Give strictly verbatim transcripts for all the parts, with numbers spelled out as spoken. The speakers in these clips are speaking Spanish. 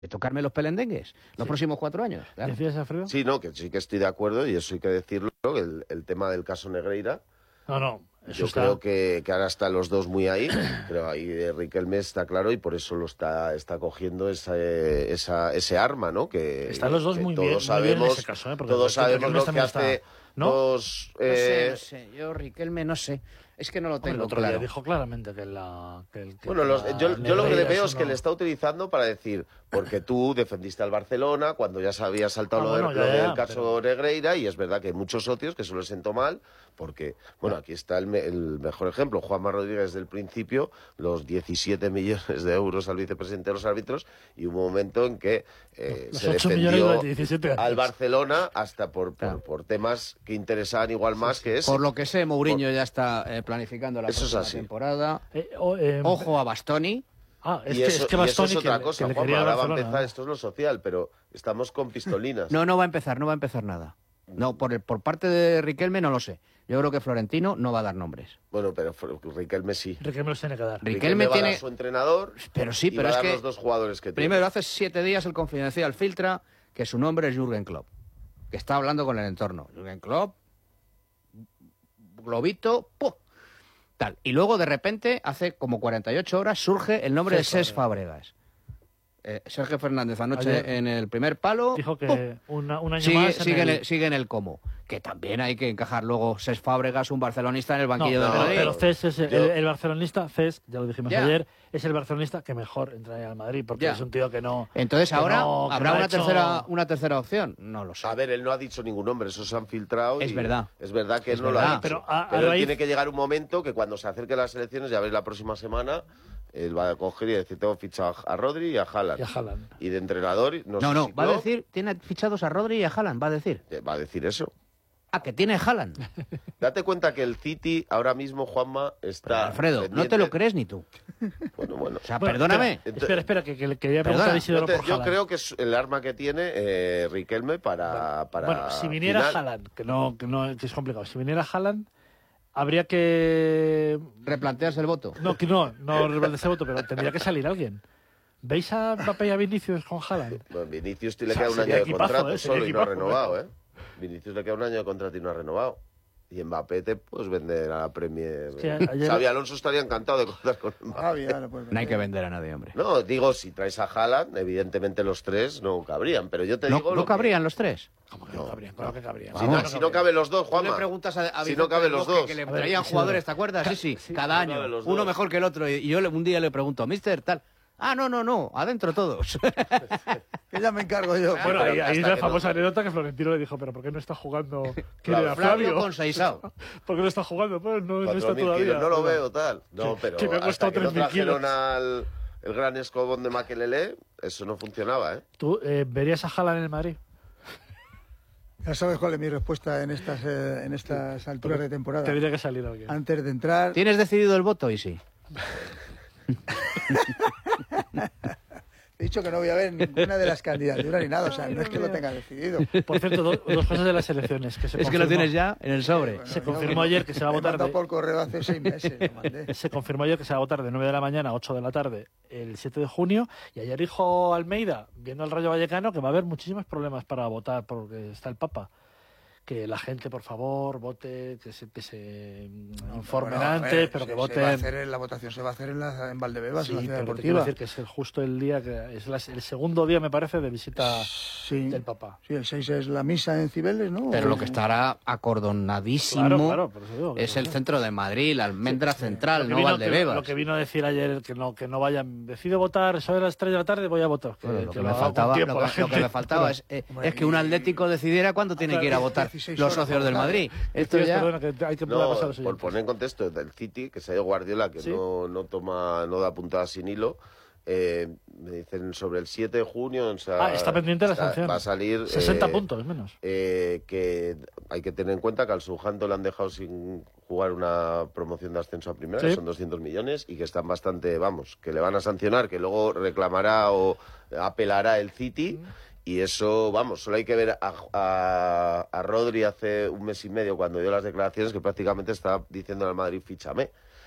tocarme los pelendengues los sí. próximos cuatro años. Claro. ¿Decías, Alfredo? Sí, no, que sí que estoy de acuerdo y eso hay que decirlo, el, el tema del caso Negreira. No, no. Eso Yo está... creo que, que ahora están los dos muy ahí, pero ahí Riquelme está claro y por eso lo está, está cogiendo esa, esa, ese arma, ¿no? Que, están los dos que muy todos bien, sabemos, muy bien en ese caso, ¿eh? Porque todos sabemos lo que hace está... ¿No? Los, eh... eh... no sé, no sé, yo Riquelme no sé. Es que no lo tengo el otro claro. día dijo claramente que la... Que el, que bueno, los, la yo, yo lo que le veo es no... que le está utilizando para decir, porque tú defendiste al Barcelona cuando ya se había saltado ah, lo, bueno, de, ya, lo ya, del caso pero... Negreira y es verdad que hay muchos socios que se lo siento mal porque, bueno, aquí está el, me, el mejor ejemplo. Juanma Rodríguez desde el principio, los diecisiete millones de euros al vicepresidente de los árbitros y hubo un momento en que eh, se defendió al Barcelona hasta por, por, claro. por temas que interesaban igual más sí, sí. que ese. Por lo que sé, Mourinho por... ya está eh, planificando la Eso próxima es temporada. Eh, oh, eh, Ojo a Bastoni. Ah, es y, que, eso, es que Bastoni y eso es otra que, cosa, que Juanma, ahora va a empezar, ¿no? Esto es lo social, pero estamos con pistolinas. No, no va a empezar, no va a empezar nada. No, por, el, por parte de Riquelme no lo sé. Yo creo que Florentino no va a dar nombres. Bueno, pero Riquelme sí. Riquelme los tiene que dar. Riquelme, Riquelme va tiene... a dar su entrenador pero sí, y pero va es a dar que... los dos jugadores que primero, tiene. hace siete días el Confidencial filtra que su nombre es Jürgen Klopp, que está hablando con el entorno. Jürgen Klopp, globito, ¡pum! Tal. Y luego, de repente, hace como cuarenta y ocho horas, surge el nombre Cés de Cés Fábregas. Eh, Sergio Fernández anoche Ayer en el primer palo. Dijo que una, un año sigue, más. Sigue en, el... el, sigue en el cómo. Que también hay que encajar luego Cés Fábregas, un barcelonista en el banquillo no, del no, Madrid. Pero Cés es el, Yo... el, el barcelonista, Cés, ya lo dijimos ya. ayer, es el barcelonista que mejor entraría al Madrid, porque ya. es un tío que no. Entonces que ahora no, habrá no una hecho... tercera una tercera opción. No lo sé. A ver, él no ha dicho ningún nombre, eso se han filtrado. Es y verdad. Es verdad que es él no verdad. lo ha dicho. Pero, a, pero a raíz... tiene que llegar un momento que cuando se acerquen las elecciones, ya veréis la próxima semana. Él va a coger y decir, tengo fichado a Rodri y a Haaland. Y a Haaland. Y de entrenador, no, no, sé no si va no, a decir, tiene fichados a Rodri y a Haaland, va a decir. Va a decir eso. Ah, que tiene Haaland. Date cuenta que el City ahora mismo, Juanma, está... Pero Alfredo, pendiente... no te lo crees ni tú. Bueno, bueno. O sea, bueno, perdóname. Espera, espera, espera, que, que, que quería preguntar a Isidoro te, por Yo Haaland. creo que es el arma que tiene eh, Riquelme para, bueno, para... Bueno, si viniera final. Haaland, que no, que no que es complicado, si viniera Haaland... Habría que... replantearse el voto. No, que no, no replantearse el voto, pero tendría que salir alguien. ¿Veis a Mbappé y a Vinicius con Haaland? Bueno, Vinicius le o sea, queda un año de equipazo, contrato ¿eh? solo y no ha equipazo, renovado, ¿eh? Vinicius le queda un año de contrato y no ha renovado. Y Mbappé te puedes vender a la Premier. Sí, ayer... Xabi Alonso estaría encantado de contar con Mbappé. Ah, bien, no, no hay que vender a nadie, hombre. No, digo, si traes a Haaland, evidentemente los tres no cabrían, pero yo te no, digo... ¿No cabrían que... los tres? ¿Cómo que no, no cabrían? Claro que cabrían. Si, no, no, si no caben los dos, Juanma. Tú le preguntas a, a si no caben los dos. Que le traían jugadores, ¿te acuerdas? Sí, sí, sí cada no año. Uno mejor que el otro. Y yo un día le pregunto, mister, tal... Ah, no, no, no, adentro todos. Que ya me encargo yo. Bueno, ahí, ahí es la famosa no. anécdota que Florentino le dijo, pero ¿por qué no está jugando? Claro, era Flavio con Seisao. ¿Por qué no está jugando? Pues no, no está todavía. Kilos, no lo veo, tal. No, que, pero que me ha hasta que no trajeron kilos. al el gran escobón de Makelele, eso no funcionaba, ¿eh? ¿Tú eh, verías a Haaland en el Madrid? Ya sabes cuál es mi respuesta en estas, eh, en estas alturas de temporada. Tendría que salir alguien. Antes de entrar... ¿Tienes decidido el voto, Isi? He dicho que no voy a ver ninguna de las candidaturas ni nada, o sea, no es que lo tenga decidido. Por cierto, do, dos cosas de las elecciones. Que se es confirmó. que lo tienes ya en el sobre. Bueno, se confirmó ayer que se va a votar... De... De... por correo hace seis meses, lo mandé. Se confirmó ayer que se va a votar de nueve de la mañana a ocho de la tarde el siete de junio, y ayer dijo Almeida, viendo al Rayo Vallecano, que va a haber muchísimos problemas para votar porque está el Papa. Que la gente, por favor, vote, que se, que se no, informen bueno, antes, ver, pero se, que voten... Se va a hacer en, la votación se va a hacer en, la, en Valdebebas, sí, en la ciudad pero deportiva. te quiero decir que es el, justo el día, que es la, el segundo día, me parece, de visita sí, del Papa. Sí, el seis es la misa en Cibeles, ¿no? Pero lo que estará acordonadísimo claro, claro, por eso digo, es el centro de Madrid, la almendra sí, central, no vino, Valdebebas. Que, lo que vino a decir ayer, que no que no vayan, decido votar, sobre las tres de la tarde voy a votar. Que, bueno, lo, que que lo, me faltaba, tiempo, lo, que, lo que me faltaba pero, es, eh, hombre, es que un Atlético decidiera cuándo tiene que ir a votar los socios del Madrid. Esto sí, ya... Perdona, que hay que no, pasar por poner en contexto, del City, que se ha ido Guardiola, que ¿sí? no, no toma, no da puntadas sin hilo, eh, me dicen sobre el siete de junio, o sea, ah, está pendiente de la sanción. Va a salir... sesenta eh, puntos, menos. Eh, que hay que tener en cuenta que al Southampton le han dejado sin jugar una promoción de ascenso a primera, ¿sí? Que son doscientos millones, y que están bastante, vamos, que le van a sancionar, que luego reclamará o apelará el City... Mm. Y eso, vamos, solo hay que ver a, a, a Rodri hace un mes y medio cuando dio las declaraciones que prácticamente estaba diciendo al Madrid, fíchame.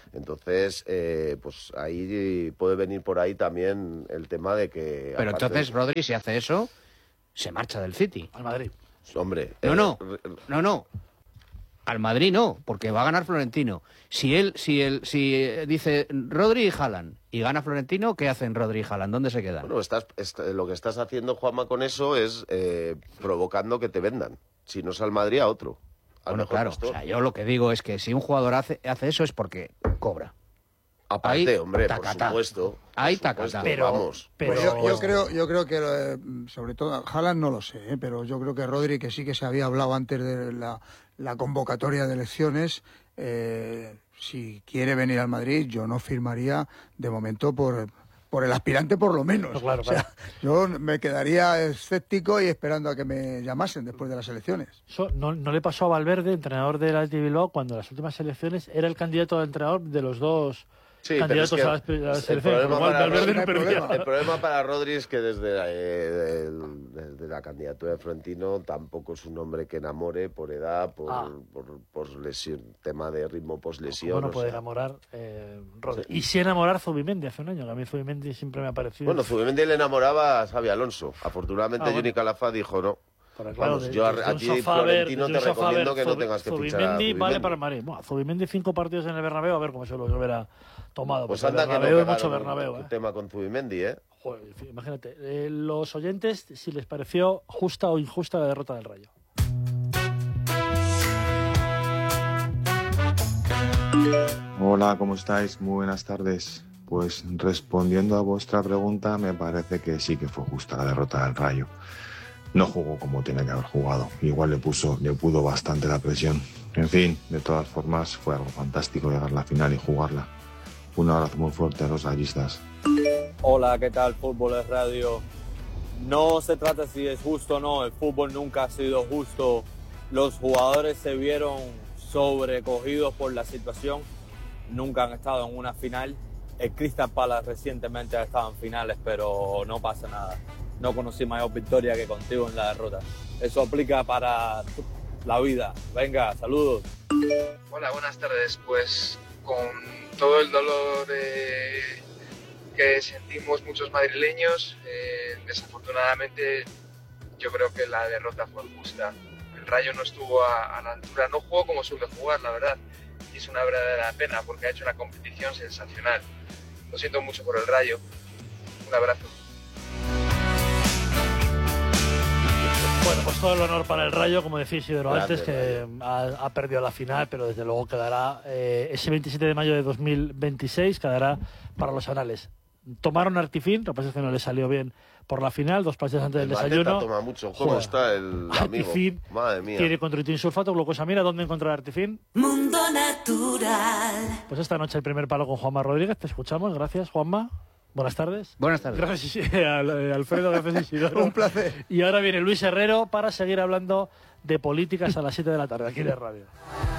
Entonces, eh, pues ahí puede venir por ahí también el tema de que... Pero aparte, entonces Rodri, si hace eso, se marcha del City. Al Madrid. Hombre... No, eh, no, no, no. Al Madrid no, porque va a ganar Florentino. Si él, si él, si eh, dice Rodri y Haaland y gana Florentino, ¿qué hacen Rodri y Haaland? ¿Dónde se quedan? Bueno, estás, est- lo que estás haciendo, Juanma, con eso es eh, provocando que te vendan. Si no es al Madrid, a otro. Al Bueno, mejor claro. postor. O sea, yo lo que digo es que si un jugador hace, hace eso es porque cobra. Aparte, ahí, hombre, tacatá. por supuesto. Ahí, por tacatá. supuesto, Pero- vamos. pero- Pues yo, yo creo, yo creo que, eh, sobre todo, Haaland no lo sé, ¿eh? Pero yo creo que Rodri, que sí que se había hablado antes de la, la convocatoria de elecciones, eh, si quiere venir al Madrid, yo no firmaría de momento por, por el aspirante por lo menos. No, claro, O sea, yo me quedaría escéptico y esperando a que me llamasen después de las elecciones. Eso no, no le pasó a Valverde, entrenador del Athletic Bilbao, cuando en las últimas elecciones era el candidato a entrenador de los dos Sí, pero candidatos es que a las, a las el elecciones. problema Con lo cual, para Valverde Rodri- no el perdía. problema. El problema para Rodri es que desde, eh, el- desde la candidatura de Florentino tampoco es un hombre que enamore por edad, por, Ah. por, por lesión, tema de ritmo post-lesión. ¿Cómo no o puede sea. enamorar eh, Rodri? Sí. Y sí enamorar Zubimendi hace un año, que a mí Zubimendi siempre me ha parecido... Bueno, Zubimendi le enamoraba a Xabi Alonso. Afortunadamente, Ah, bueno. Johnny Calafá dijo no. Pero claro, Vamos, de- yo a, desde a un ti, sofá ver- Florentino, desde te un sofá recomiendo ver que no Zubi- tengas que fichar a Zubimendi Zubimendi. vale para el Madrid. Bueno, Zubimendi cinco partidos en el Bernabéu, a ver cómo se los hubiera tomado. Pues porque anda que no Bernabéu y mucho pegaron Bernabéu, un ¿eh? tema con Zubimendi, ¿eh? Joder, en fin, imagínate, eh, los oyentes, si les pareció justa o injusta la derrota del Rayo. Hola, ¿cómo estáis? Muy buenas tardes. Pues respondiendo a vuestra pregunta, me parece que sí que fue justa la derrota del Rayo. No jugó como tenía que haber jugado. Igual le puso, le pudo bastante la presión. En fin, de todas formas, fue algo fantástico llegar a la final y jugarla. Un abrazo muy fuerte a los gallistas. Hola, ¿qué tal? Fútbol es Radio. No se trata si es justo o no, el fútbol nunca ha sido justo. Los jugadores se vieron sobrecogidos por la situación, nunca han estado en una final. El Crystal Palace recientemente ha estado en finales, pero no pasa nada. No conocí mayor victoria que contigo en la derrota. Eso aplica para la vida. Venga, saludos. Hola, buenas tardes. Pues con todo el dolor eh, que sentimos muchos madrileños, eh, desafortunadamente yo creo que la derrota fue justa. El Rayo no estuvo a, a la altura, no jugó como suele jugar, la verdad. Y es una verdadera pena porque ha hecho una competición sensacional. Lo siento mucho por el Rayo. Un abrazo. Bueno, pues todo el honor para el Rayo, como decía Isidro Grande, antes, que ha, ha perdido la final, pero desde luego quedará eh, ese veintisiete de mayo de dos mil veintiséis, quedará para los anales. Tomaron Artifin, lo que pasa es que no le salió bien por la final, dos pases antes del El Mateta desayuno. toma mucho. ¿Cómo Joder. está el amigo? Artifin Madre mía. tiene contritin sulfato, glucosamina. ¿Dónde encontrar Artifin? Mundo Natural. Pues esta noche el primer palo con Juanma Rodríguez. Te escuchamos. Gracias, Juanma. Buenas tardes. Buenas tardes. Gracias, Isi- al- eh, Alfredo. Gracias, Isidoro. Un placer. Y ahora viene Luis Herrero para seguir hablando de políticas a las siete de la tarde, aquí de radio.